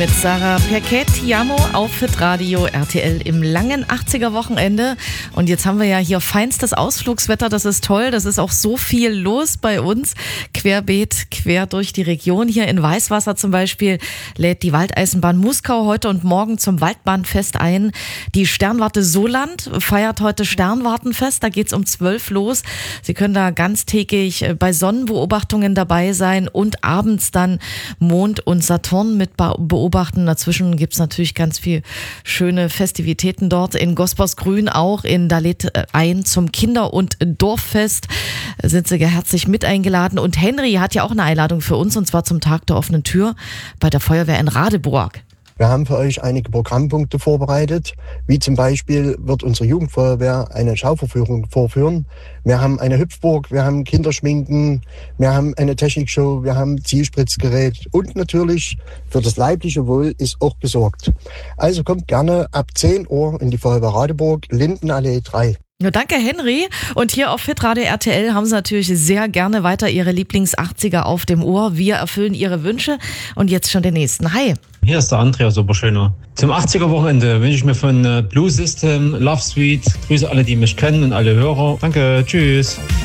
mit Sarah Perquet, Tiamo auf Hitradio RTL im langen 80er-Wochenende. Und jetzt haben wir ja hier feinstes Ausflugswetter, das ist toll. Das ist auch so viel los bei uns. Querbeet, quer durch die Region. Hier in Weißwasser zum Beispiel lädt die Waldeisenbahn Muskau heute und morgen zum Waldbahnfest ein. Die Sternwarte Soland feiert heute Sternwartenfest. Da geht's um 12 los. Sie können da ganztägig bei Sonnenbeobachtungen dabei sein und abends dann Mond und Saturn mit beobachten. Dazwischen gibt's natürlich ganz viel schöne Festivitäten dort. In Gospersgrün auch. Da lädt ein zum Kinder- und Dorffest. Sind Sie herzlich mit eingeladen. Und Henry hat ja auch eine Einladung für uns, und zwar zum Tag der offenen Tür bei der Feuerwehr in Radeburg. Wir haben für euch einige Programmpunkte vorbereitet, wie zum Beispiel wird unsere Jugendfeuerwehr eine Schauverführung vorführen. Wir haben eine Hüpfburg, wir haben Kinderschminken, wir haben eine Technikshow, wir haben Zielspritzgerät und natürlich für das leibliche Wohl ist auch gesorgt. Also kommt gerne ab 10 Uhr in die Feuerwehr Radeburg, Lindenallee 3. Ja, danke Henry. Und hier auf Hitradio RTL haben Sie natürlich sehr gerne weiter Ihre Lieblings-80er auf dem Ohr. Wir erfüllen Ihre Wünsche und jetzt schon den nächsten. Hi. Hier ist der Andreas Oberschöner. Zum 80er-Wochenende wünsche ich mir von Blue System, Love Suite. Grüße alle, die mich kennen und alle Hörer. Danke, tschüss.